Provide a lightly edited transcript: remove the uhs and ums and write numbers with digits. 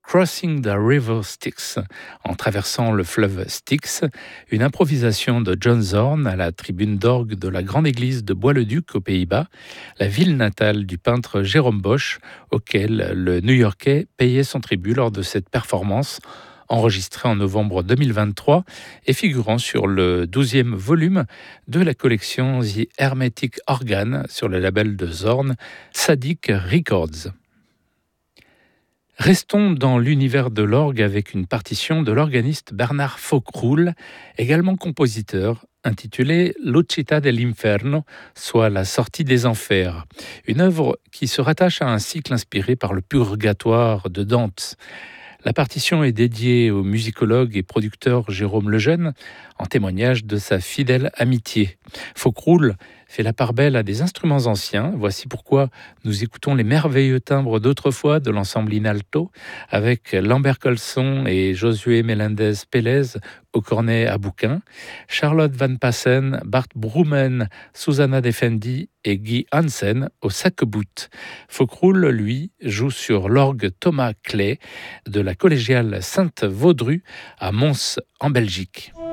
Crossing the River Styx, en traversant le fleuve Styx, une improvisation de John Zorn à la tribune d'orgue de la grande église de Bois-le-Duc aux Pays-Bas, la ville natale du peintre Jérôme Bosch, auquel le New-Yorkais payait son tribut lors de cette performance, enregistrée en novembre 2023 et figurant sur le 12e volume de la collection The Hermetic Organ sur le label de Zorn, Tzadik Records. Restons dans l'univers de l'orgue avec une partition de l'organiste Bernard Foccroulle, également compositeur, intitulée L'Uscita dell'Inferno, soit La sortie des enfers, une œuvre qui se rattache à un cycle inspiré par le Purgatoire de Dante. La partition est dédiée au musicologue et producteur Jérôme Lejeune, en témoignage de sa fidèle amitié. Foccroulle fait la part belle à des instruments anciens. Voici pourquoi nous écoutons les merveilleux timbres d'autrefois de l'ensemble Inalto, avec Lambert Colson et Josué Melendez Pélez au cornet à bouquin, Charlotte Van Passen, Bart Broomen, Susanna Defendi et Guy Hansen au sac-bout. Foccroulle, lui, joue sur l'orgue Thomas Clay de la collégiale Sainte-Vaudru à Mons en Belgique.